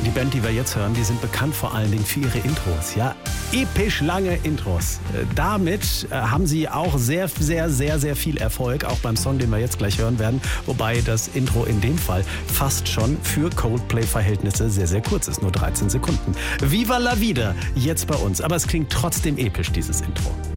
Die Band, die wir jetzt hören, die sind bekannt vor allen Dingen für ihre Intros. Ja, episch lange Intros. Damit haben sie auch sehr, sehr, sehr, sehr viel Erfolg, auch beim Song, den wir jetzt gleich hören werden. Wobei das Intro in dem Fall fast schon für Coldplay-Verhältnisse sehr, sehr kurz ist. Nur 13 Sekunden. Viva la vida, jetzt bei uns. Aber es klingt trotzdem episch, dieses Intro.